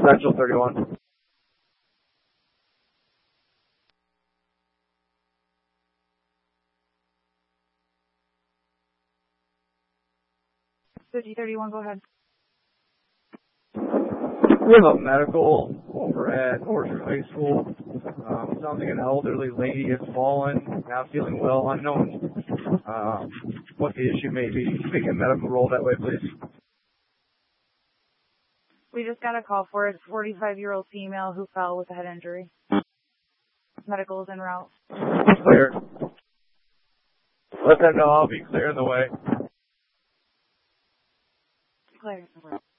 Central 31. G31, go ahead. We have a medical over at Orchard High School. Sounds like an elderly lady has fallen, not feeling well, unknown what the issue may be. Make a medical roll that way, please. We just got a call for a 45-year-old female who fell with a head injury. Medical is en route. Clear. Let them know I'll be clearing the way. Clear.